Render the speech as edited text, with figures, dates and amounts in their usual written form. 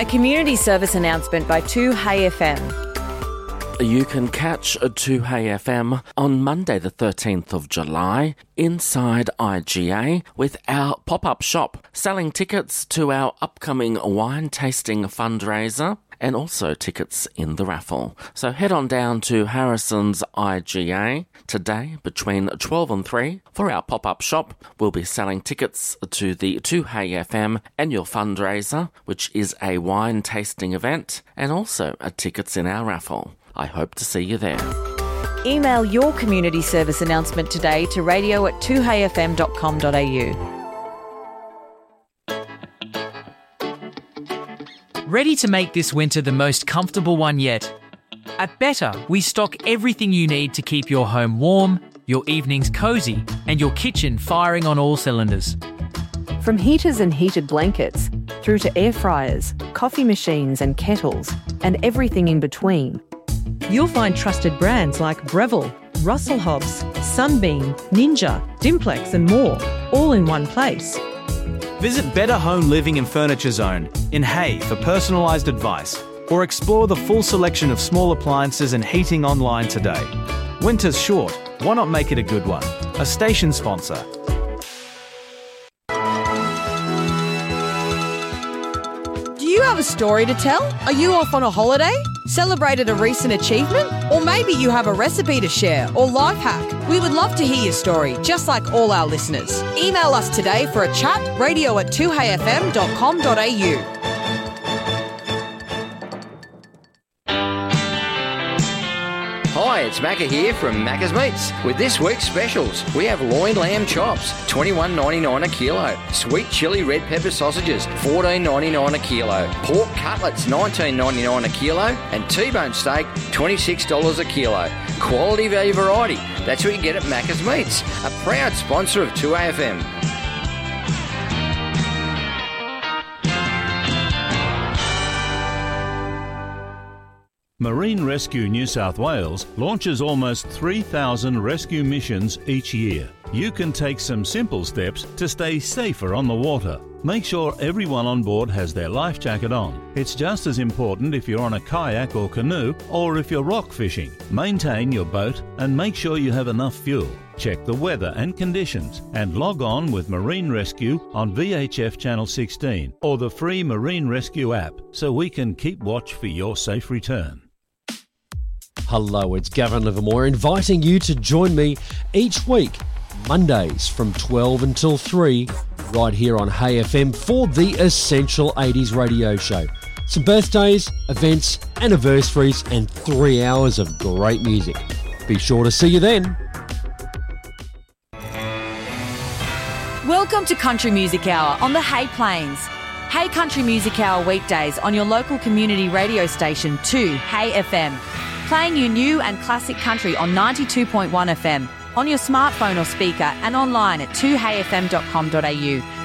A community service announcement by 2Hey FM. You can catch 2Hey FM on Monday the 13th of July inside IGA with our pop-up shop selling tickets to our upcoming wine tasting fundraiser and also tickets in the raffle. So head on down to Harrison's IGA today between 12 and 3 for our pop-up shop. We'll be selling tickets to the 2Hey FM annual fundraiser, which is a wine tasting event, and also tickets in our raffle. I hope to see you there. Email your community service announcement today to radio@2heyfm.com.au. Ready to make this winter the most comfortable one yet? At Better, we stock everything you need to keep your home warm, your evenings cosy, and your kitchen firing on all cylinders. From heaters and heated blankets, through to air fryers, coffee machines and kettles, and everything in between. You'll find trusted brands like Breville, Russell Hobbs, Sunbeam, Ninja, Dimplex and more, all in one place. Visit Better Home Living and Furniture Zone in Hay for personalised advice, or explore the full selection of small appliances and heating online today. Winter's short, why not make it a good one? A station sponsor. Do you have a story to tell? Are you off on a holiday? Celebrated a recent achievement? Or maybe you have a recipe to share or life hack. We would love to hear your story, just like all our listeners. Email us today for a chat, radio@2heyfm.com.au. Hi, it's Macca here from Macca's Meats. With this week's specials, we have loin lamb chops, $21.99 a kilo. Sweet chili red pepper sausages, $14.99 a kilo. Pork cutlets, $19.99 a kilo. And T-bone steak, $26 a kilo. Quality value variety. That's what you get at Macca's Meats, a proud sponsor of 2AFM. Marine Rescue New South Wales launches almost 3,000 rescue missions each year. You can take some simple steps to stay safer on the water. Make sure everyone on board has their life jacket on. It's just as important if you're on a kayak or canoe or if you're rock fishing. Maintain your boat and make sure you have enough fuel. Check the weather and conditions and log on with Marine Rescue on VHF Channel 16 or the free Marine Rescue app so we can keep watch for your safe return. Hello, it's Gavin Livermore inviting you to join me each week, Mondays from 12 until 3, right here on Hey FM for the Essential 80s radio show. Some birthdays, events, anniversaries, and 3 hours of great music. Be sure to see you then. Welcome to Country Music Hour on the Hay Plains. Hey Country Music Hour weekdays on your local community radio station 2Hey FM. Playing you new and classic country on 92.1 FM, on your smartphone or speaker and online at 2heyfm.com.au.